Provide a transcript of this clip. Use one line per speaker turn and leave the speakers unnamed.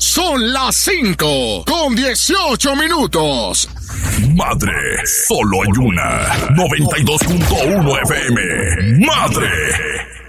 Son las 5:18.
Madre, solo hay una. 92.1 FM. Madre.